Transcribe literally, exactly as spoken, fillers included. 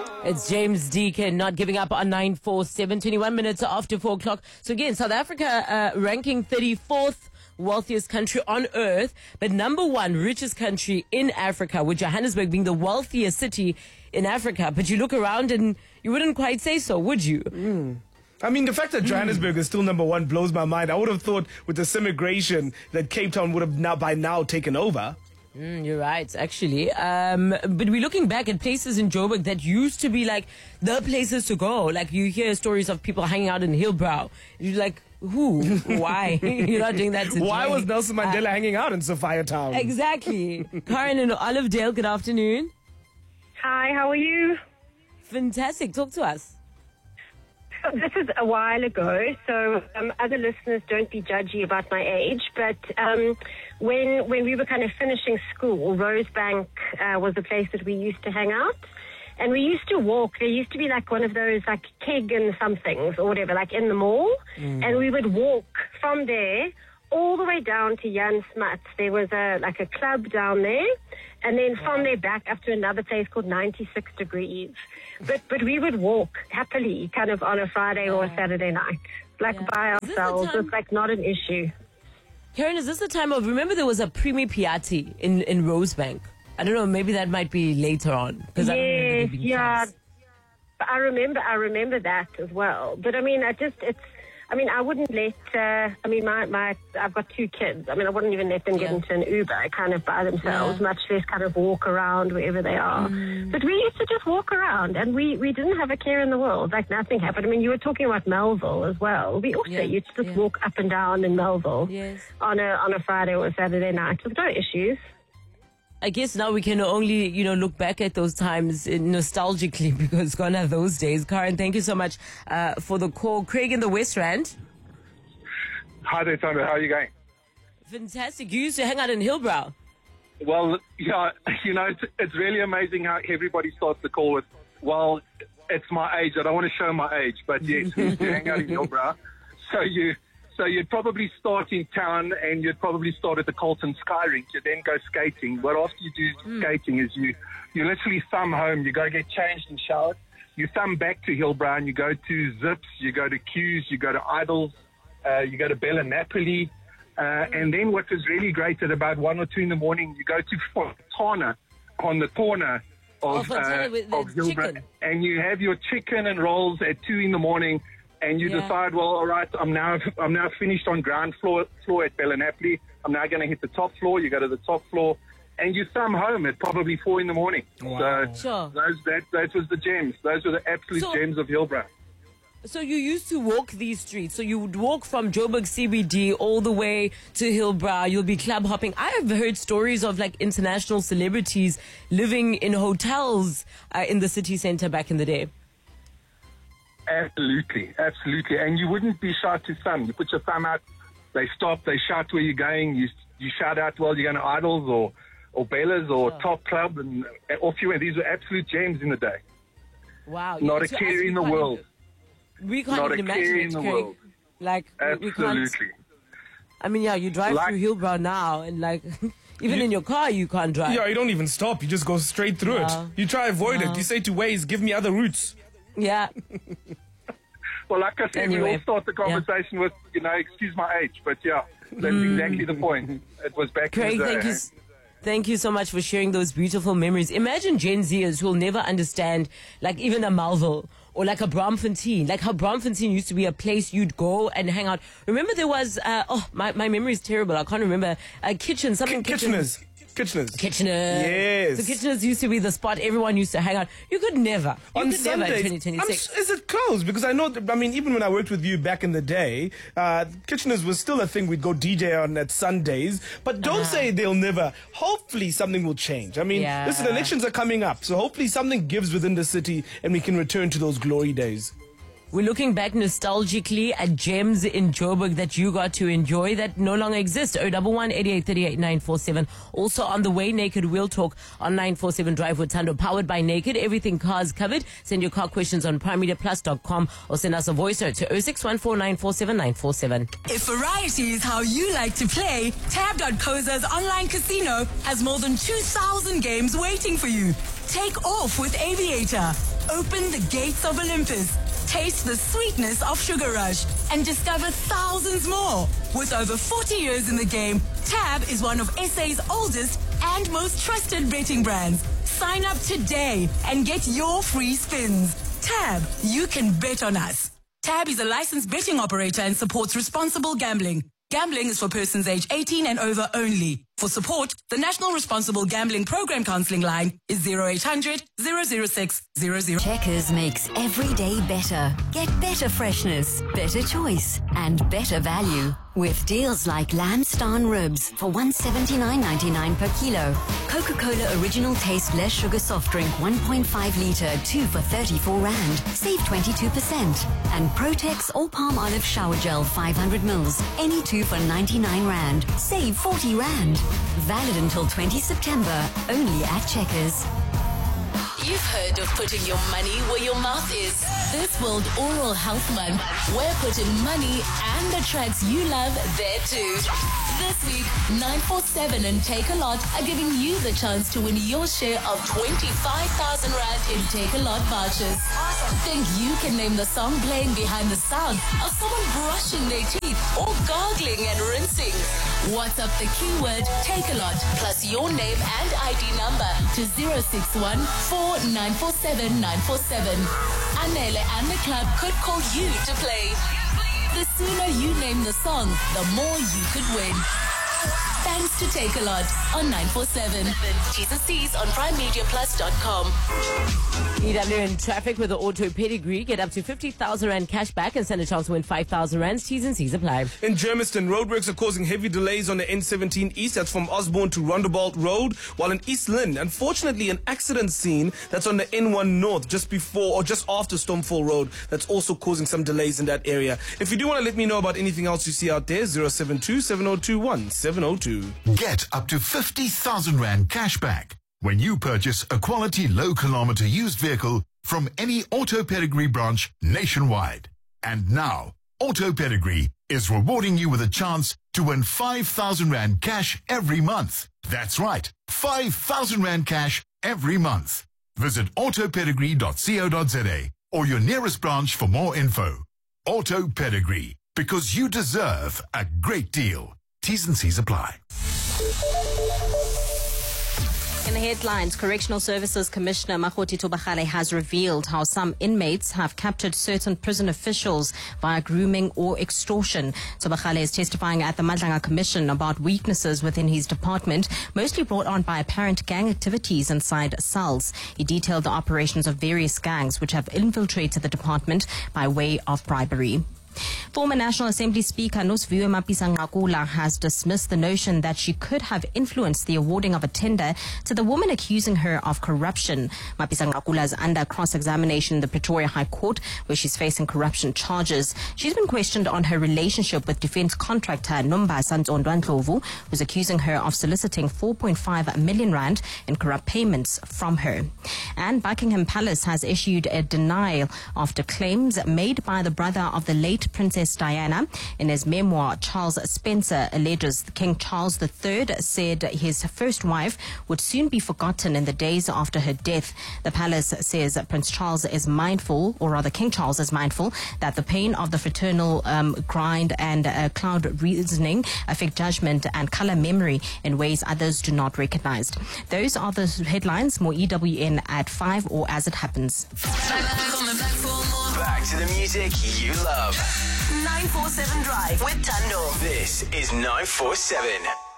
It's James Deacon not giving up on nine four seven, twenty-one minutes after four o'clock. So again, South Africa uh, ranking thirty-fourth wealthiest country on earth, but number one richest country in Africa, with Johannesburg being the wealthiest city in Africa. But you look around and you wouldn't quite say so, would you? Mm. I mean, the fact that Johannesburg mm. is still number one blows my mind. I would have thought with this immigration that Cape Town would have now by now taken over. Mm, you're right, actually. Um, but we're looking back at places in Joburg that used to be like the places to go. Like you hear stories of people hanging out in Hillbrow. You're like, who? Why? You're not doing that today. Why was Nelson Mandela uh, hanging out in Sophia Town? Exactly. Karen in Olivedale, good afternoon. Hi, how are you? Fantastic. Talk to us. This is a while ago, so um, other listeners don't be judgy about my age, but um, when when we were kind of finishing school, Rosebank uh, was the place that we used to hang out. And we used to walk. There used to be like one of those like keg and somethings or whatever, like in the mall. Mm. And we would walk from there all the way down to Jan Smuts. There was a like a club down there. And then from there back up to another place called ninety-six degrees. But but we would walk happily kind of on a Friday yeah. or a Saturday night, like yeah. by ourselves. It's like not an issue. Karen, is this the time of, remember there was a Premier Piatti in, in Rosebank? I don't know, maybe that might be later on. Yes, I don't yeah. But I remember, I remember that as well. But I mean, I just, it's, I mean, I wouldn't let, uh, I mean, my, my, I've got two kids. I mean, I wouldn't even let them get yeah. into an Uber kind of by themselves, yeah. much less kind of walk around wherever they are. Mm. But we used to just walk around and we, we didn't have a care in the world. Like nothing happened. I mean, you were talking about Melville as well. We also yeah. used to just yeah. walk up and down in Melville yes. on a, on a Friday or a Saturday night with no issues. I guess now we can only, you know, look back at those times nostalgically because gone are those days. Karen, thank you so much uh, for the call. Craig in the West Rand. Hi there, Sandra. How are you going? Fantastic. You used to hang out in Hillbrow. Well, yeah, you know, it's, it's really amazing how everybody starts the call with, well, it's my age. I don't want to show my age, but yes, we used to hang out in Hillbrow. So you... So you'd probably start in town and you'd probably start at the Carlton Sky Rink. You'd then go skating. What after you do mm. skating is you, you literally thumb home. You go get changed and showered. You thumb back to Hillbrow and you go to Zips. You go to Q's. You go to Idols. Uh, you go to Bella Napoli. Uh, and then what was really great at about one or two in the morning, you go to Fontana on the corner of, oh, uh, with of Hillbrow. Chicken. And you have your chicken and rolls at two in the morning. And you yeah. decide, well, all right, I'm now I'm now finished on ground floor floor at Bella Napoli. I'm now going to hit the top floor. You go to the top floor, and you thumb home at probably four in the morning. Wow. So sure. those that that was the gems. Those were the absolute so, gems of Hillbrow. So you used to walk these streets. So you would walk from Joburg C B D all the way to Hillbrow. You'll be club hopping. I have heard stories of like international celebrities living in hotels uh, in the city centre back in the day. Absolutely, absolutely. And you wouldn't be shy to thumb. You put your thumb out, they stop, they shout where you're going. You you shout out, well, you're going to Idols or, or Bella's or oh. Top Club, and off you went. These were absolute gems in the day. Wow. Not yeah, a so care in the world. Even, we can't Not even a imagine care it, in the Craig. world. Like, absolutely. We can't, I mean, yeah, you drive like, through Hillbrow now, and like, even you, in your car, you can't drive. Yeah, you don't even stop. You just go straight through no. it. You try avoid no. it. You say to Waze, give me other routes. Yeah. Well, like I said, anyway, we all start the conversation yeah. with, you know, excuse my age. But yeah, that's mm. exactly the point. It was back Craig, in the day. Thank you, thank you so much for sharing those beautiful memories. Imagine Gen Zers who will never understand, like, even a Melville or like a Braamfontein. Like how Braamfontein used to be a place you'd go and hang out. Remember there was, uh, oh, my, my memory is terrible. I can't remember. A kitchen, something K- Kitcheners. Kitcheners. Kitcheners. Yes. So Kitcheners used to be the spot everyone used to hang out. You could never. You On could Sundays, never in twenty twenty-six. I'm, is it closed? Because I know, that, I mean, even when I worked with you back in the day, uh, Kitcheners was still a thing we'd go D J on at Sundays. But don't uh-huh. say they'll never. Hopefully something will change. I mean, yeah. listen, elections are coming up. So hopefully something gives within the city and we can return to those glory days. We're looking back nostalgically at gems in Joburg that you got to enjoy that no longer exist. oh one one, eight eight three eight, nine four seven. Also on the way, Naked Wheel Talk on nine four seven Drive with Tando, powered by Naked. Everything cars covered. Send your car questions on prime media plus dot com or send us a voice note to oh six one four, nine four seven, nine four seven. If variety is how you like to play, tab dot co za's online casino has more than two thousand games waiting for you. Take off with Aviator. Open the gates of Olympus. Taste the sweetness of Sugar Rush and discover thousands more. With over forty years in the game, Tab is one of S A's oldest and most trusted betting brands. Sign up today and get your free spins. Tab, you can bet on us. Tab is a licensed betting operator and supports responsible gambling. Gambling is for persons aged eighteen and over only. For support, the National Responsible Gambling Program Counseling line is zero eight hundred, zero zero six, zero zero. Checkers makes every day better. Get better freshness, better choice, and better value. With deals like Lambstan ribs for one seventy-nine ninety-nine per kilo. Coca-Cola Original Taste Less Sugar Soft Drink one point five litre, two for thirty-four rand. Save twenty-two percent. And Protex or Palm Olive Shower Gel five hundred mils. Any two for ninety-nine rand. Save forty rand. Valid until the twentieth of September. Only at Checkers. You've heard of putting your money where your mouth is. This World Oral Health Month, we're putting money and the tracks you love there too. This week, nine four seven and Take a Lot are giving you the chance to win your share of twenty-five thousand rand in Take a Lot vouchers. Think you can name the song playing behind the sound of someone brushing their teeth or gargling and rinsing? WhatsApp the keyword Take a Lot plus your name and I D number to zero six one, four nine four seven, nine four seven. Anele and the club could call you to play. The sooner you name the song, the more you could win. Thanks to Take a Lot on nine four seven. T's and C's on prime media plus dot com. E W in traffic with the auto pedigree. Get up to fifty thousand rand cash back and send a chance to win five thousand rand. T's and C's apply. In Germiston, roadworks are causing heavy delays on the N seventeen East. That's from Osborne to Rondebolt Road. While in East Lynn, unfortunately, an accident scene that's on the N one North just before or just after Stormfall Road. That's also causing some delays in that area. If you do want to let me know about anything else you see out there, zero seven two, seven zero two one, seven zero two. Get up to fifty thousand rand cash back when you purchase a quality low-kilometer used vehicle from any Auto Pedigree branch nationwide. And now, Auto Pedigree is rewarding you with a chance to win five thousand rand cash every month. That's right, five thousand rand cash every month. Visit auto pedigree dot co dot za or your nearest branch for more info. Auto Pedigree, because you deserve a great deal. T's and C's apply. In the headlines, Correctional Services Commissioner Makgoti Thobagale has revealed how some inmates have captured certain prison officials via grooming or extortion. Thobagale is testifying at the Madlanga Commission about weaknesses within his department, mostly brought on by apparent gang activities inside cells. He detailed the operations of various gangs which have infiltrated the department by way of bribery. Former National Assembly Speaker Nosiviwe Mapisa-Nqakula has dismissed the notion that she could have influenced the awarding of a tender to the woman accusing her of corruption. Mapisa-Nqakula is under cross-examination in the Pretoria High Court, where she's facing corruption charges. She's been questioned on her relationship with defense contractor Nombasa Ndlovu, who's accusing her of soliciting four point five million rand in corrupt payments from her. And Buckingham Palace has issued a denial after claims made by the brother of the late Princess Diana. In his memoir, Charles Spencer alleges King Charles the Third said his first wife would soon be forgotten in the days after her death. The palace says Prince Charles is mindful, or rather King Charles is mindful, that the pain of the fraternal um, grind and uh, cloud reasoning affect judgment and color memory in ways others do not recognize. Those are the headlines. More E W N at five or as it happens. Back to the music you love. nine four seven Drive with Tando. This is nine four seven.